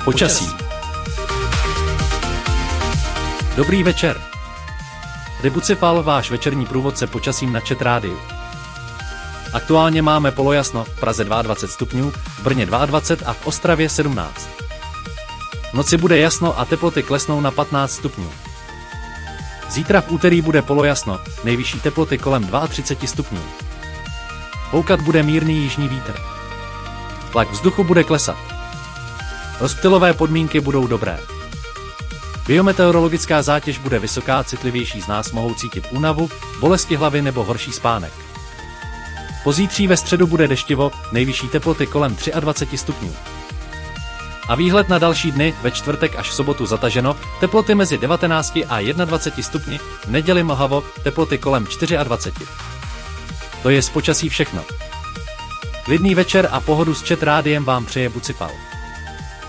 Počasí. Dobrý večer. Tady Bucefal, váš večerní průvodce počasím na Chat rádiu. Aktuálně máme polojasno, v Praze 22 stupňů, v Brně 22 a v Ostravě 17. V noci bude jasno a teploty klesnou na 15 stupňů. Zítra v úterý bude polojasno, nejvyšší teploty kolem 32 stupňů. Foukat bude mírný jižní vítr. Tlak vzduchu bude klesat. Rozptylové podmínky budou dobré. Biometeorologická zátěž bude vysoká, citlivější z nás mohou cítit únavu, bolesti hlavy nebo horší spánek. Pozítří ve středu bude deštivo, nejvyšší teploty kolem 23 stupňů. A výhled na další dny, ve čtvrtek až v sobotu zataženo, teploty mezi 19 a 21 stupni, v neděli mlhavo, teploty kolem 24. To je z počasí všechno. Klidný večer a pohodu s Chat rádiem vám přeje Bucefal.